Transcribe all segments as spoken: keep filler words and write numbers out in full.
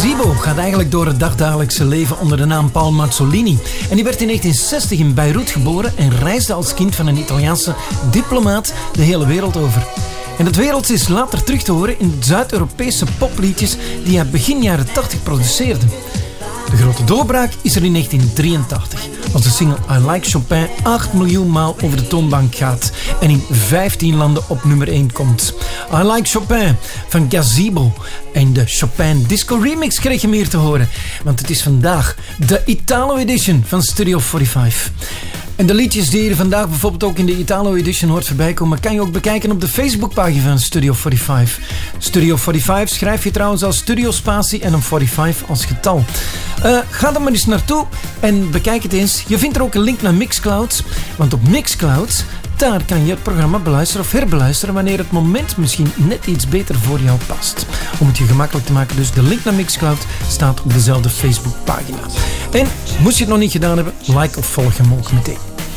Gazebo gaat eigenlijk door het dagdagelijkse leven onder de naam Paul Mazzolini. En die werd in negentien zestig in Beirut geboren en reisde als kind van een Italiaanse diplomaat de hele wereld over. En het wereld is later terug te horen in Zuid-Europese popliedjes die hij begin jaren tachtig produceerde. De grote doorbraak is er in negentien drieëntachtig, als de single I Like Chopin acht miljoen maal over de toonbank gaat en in vijftien landen op nummer één komt. I Like Chopin van Gazebo. En de Chopin Disco Remix kreeg je meer te horen, want het is vandaag de Italo Edition van Studio vijfenveertig. En de liedjes die je vandaag bijvoorbeeld ook in de Italo Edition hoort voorbij komen, kan je ook bekijken op de Facebookpagina van Studio vijfenveertig. Studio vijfenveertig schrijf je trouwens als Studio Spatie en een vijfenveertig als getal. Uh, ga er maar eens naartoe en bekijk het eens. Je vindt er ook een link naar Mixcloud, want op Mixcloud, daar kan je het programma beluisteren of herbeluisteren wanneer het moment misschien net iets beter voor jou past. Om het je gemakkelijk te maken, dus de link naar Mixcloud staat op dezelfde Facebookpagina. En moest je het nog niet gedaan hebben, like of volg hem ook meteen.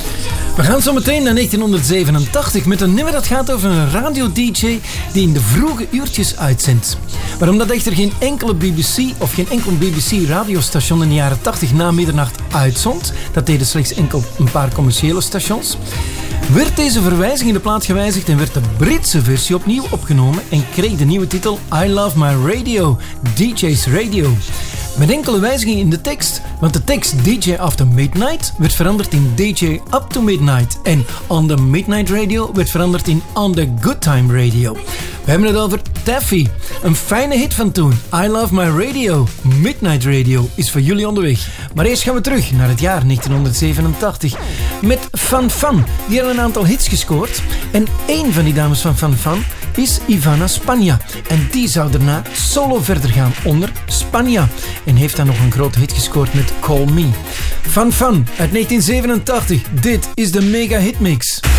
We gaan zo meteen naar negentien zevenentachtig met een nummer dat gaat over een radio-d j die in de vroege uurtjes uitzendt. Maar omdat echter geen enkele B B C of geen enkel B B C radiostation in de jaren tachtig na middernacht uitzond, dat deden slechts enkel een paar commerciële stations, werd deze verwijzing in de plaat gewijzigd en werd de Britse versie opnieuw opgenomen en kreeg de nieuwe titel I Love My Radio, D J's Radio. Met enkele wijzigingen in de tekst, want de tekst D J After Midnight werd veranderd in D J Up to Midnight en On The Midnight Radio werd veranderd in On The Good Time Radio. We hebben het over Taffy, een fijne hit van toen. I Love My Radio, Midnight Radio is voor jullie onderweg. Maar eerst gaan we terug naar het jaar negentien zevenentachtig met Fan Fan. Die had een aantal hits gescoord en één van die dames van Fan Fan is Ivana Spagna. En die zou daarna solo verder gaan onder Spagna. En heeft dan nog een grote hit gescoord met Call Me. Fan Fan uit negentien zevenentachtig. Dit is de Mega Hitmix.